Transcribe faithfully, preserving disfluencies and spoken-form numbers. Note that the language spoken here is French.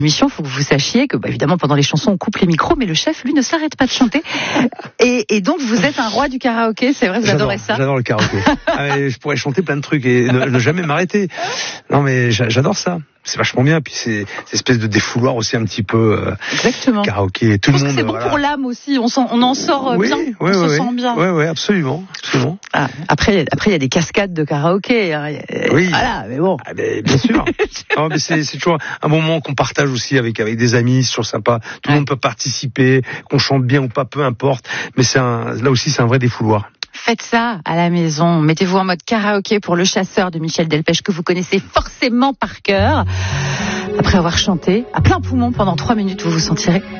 Mission, faut que vous sachiez que, bah, évidemment, pendant les chansons, on coupe les micros, mais le chef, lui, ne s'arrête pas de chanter. Et, et donc, vous êtes un roi du karaoké, c'est vrai, vous J'adore, adorez ça. J'adore le karaoké. Ah, mais je pourrais chanter plein de trucs et ne, ne jamais m'arrêter. Non, mais j'adore ça. C'est vachement bien. Puis c'est cette espèce de défouloir aussi un petit peu. Euh, Exactement. Karaoké, tout je le pense monde. Que c'est bon voilà. pour l'âme aussi. On, s'en, on en sort oui, bien. Oui, on oui, se oui. sent bien. Oui, oui, absolument, absolument. Ah, après, après, il y a des cascades de karaoké. Hein. Oui. Voilà, mais bon. Ah, ben, bien sûr. non, mais c'est, c'est toujours un bon moment qu'on partage aussi avec avec des amis, c'est toujours sympa. Tout le ouais. monde peut participer, qu'on chante bien ou pas, peu importe. Mais c'est un, là aussi, c'est un vrai défouloir. Faites ça à la maison. Mettez-vous en mode karaoké pour Le Chasseur de Michel Delpech que vous connaissez forcément par cœur. Après avoir chanté à plein poumon pendant trois minutes, vous vous sentirez